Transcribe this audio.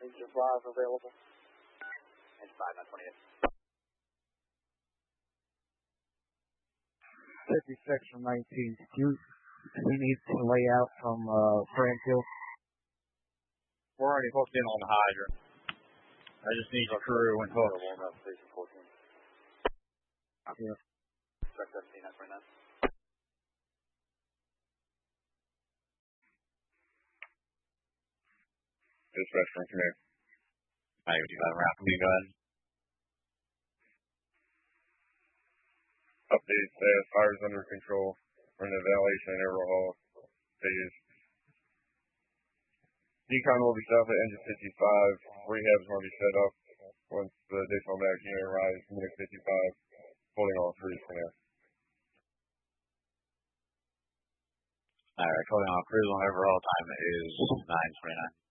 Engine 5 available. Engine 5, 928. 50 section 19. We need to lay out from Frankville. We're already hooked in on the hydrant. I just need your crew and hooks. Warm up, station 14. Yeah. Truck 17, 929. Dispatch from command. Alright, you got around for me, go ahead. Update status, fire's under control. We're in the ventilation and overhaul phase. Decon will be south at engine 55. Rehab's going to be set up once the Daytona Max unit arrives. Unit 55, holding all crews for now. Alright, holding all crews on overall time is 9:29.